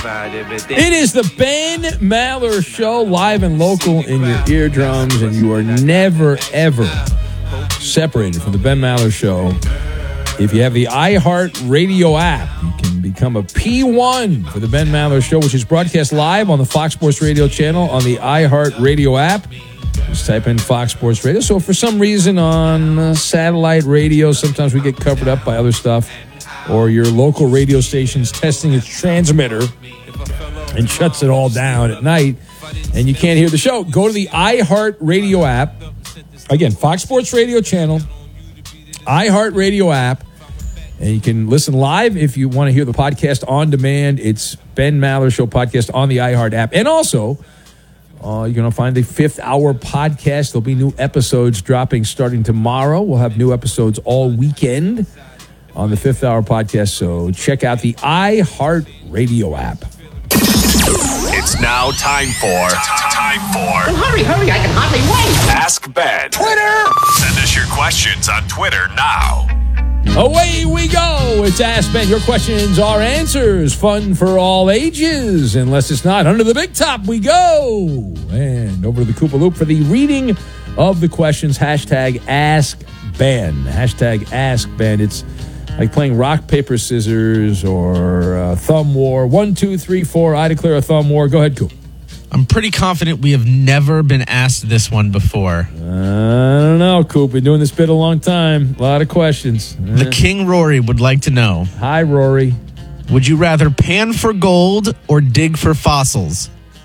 It is the Ben Maller Show, live and local in your eardrums, and you are never, ever separated from the Ben Maller Show. If you have the iHeart Radio app, you can become a P1 for the Ben Maller Show, which is broadcast live on the Fox Sports Radio channel on the iHeart Radio app. Just type in Fox Sports Radio. So for some reason on satellite radio, sometimes we get covered up by other stuff, or your local radio station's testing its transmitter and shuts it all down at night, and you can't hear the show. Go to the iHeart Radio app. Again, Fox Sports Radio channel, iHeart Radio app, and you can listen live if you want to hear the podcast on demand. It's Ben Maller Show podcast on the iHeart app. And also, you're going to find the Fifth Hour podcast. There'll be new episodes dropping starting tomorrow. We'll have new episodes all weekend on the Fifth Hour podcast. So check out the iHeart Radio app. It's now time for Well, hurry, I can hardly wait. Ask Ben. Twitter! Send us your questions on Twitter now. Away we go. It's Ask Ben. Your questions, our answers. Fun for all ages. Unless it's not. Under the big top we go. And over to the Koopa Loop for the reading of the questions. Hashtag Ask Ben. Hashtag Ask Ben. It's like playing rock, paper, scissors or thumb war. 1, 2, 3, 4. I declare a thumb war. Go ahead, Coop. I'm pretty confident we have never been asked this one before. I don't know, Coop. Been doing this bit a long time. A lot of questions. The King Rory would like to know. Hi, Rory. Would you rather pan for gold or dig for fossils?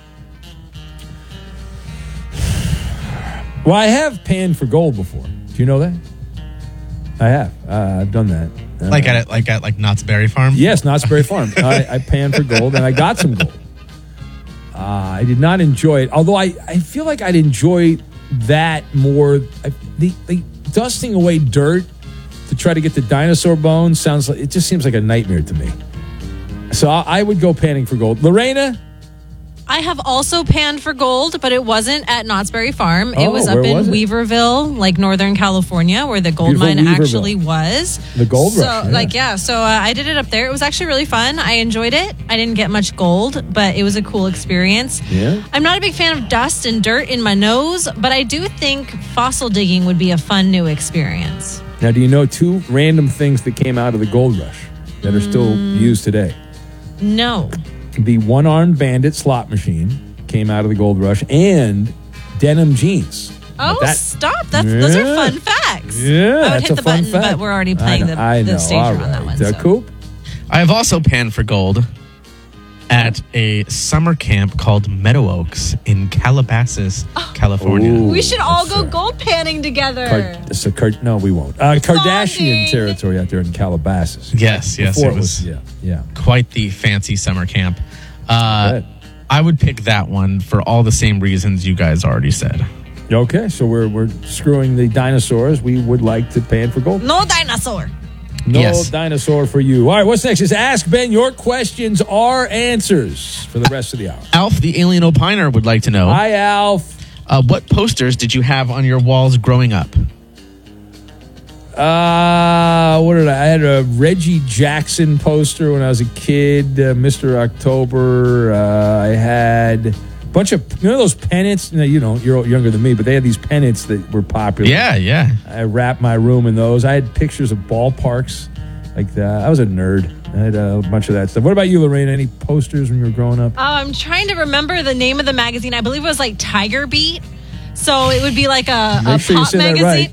Well, I have panned for gold before. Do you know that? I have. I've done that. Like at Knott's Berry Farm? Yes, Knott's Berry Farm. I panned for gold, and I got some gold. I did not enjoy it, although I feel like I'd enjoy that more. The dusting away dirt to try to get the dinosaur bones it just seems like a nightmare to me. So I would go panning for gold. Lorena? I have also panned for gold, but it wasn't at Knott's Berry Farm. It was up where in was it? Weaverville, like Northern California, where the gold Beautiful mine Weaverville. actually was. The gold rush. So I did it up there. It was actually really fun. I enjoyed it. I didn't get much gold, but it was a cool experience. Yeah. I'm not a big fan of dust and dirt in my nose, but I do think fossil digging would be a fun new experience. Now, do you know 2 random things that came out of the gold rush that are still used today? No. The one-armed bandit slot machine came out of the gold rush, and denim jeans. Oh, stop. Those are fun facts. Yeah, I would that's hit a the fun button, fact. but we're already playing the stage All on that right. one. So. Coop? I have also panned for gold at a summer camp called Meadow Oaks in Calabasas, California. Ooh. We should all That's go right. gold panning together. No, we won't. Kardashian Bonding. territory out there in Calabasas. Yes, Before it was yeah. quite the fancy summer camp. Good. I would pick that one for all the same reasons you guys already said. Okay, so we're screwing the dinosaurs. We would like to pan for gold. No dinosaur. No Yes. dinosaur for you. All right, what's next? Is Ask Ben. Your questions are answers for the rest of the hour. Alf, the alien opiner, would like to know. Hi, Alf. What posters did you have on your walls growing up? What did I had a Reggie Jackson poster when I was a kid, Mr. October. I had a bunch of, those pennants, you're younger than me, but they had these pennants that were popular. Yeah. I wrapped my room in those. I had pictures of ballparks like that. I was a nerd. I had a bunch of that stuff. What about you, Lorraine? Any posters when you were growing up? I'm trying to remember the name of the magazine. I believe it was like Tiger Beat. So it would be like a Make sure you pop say that magazine.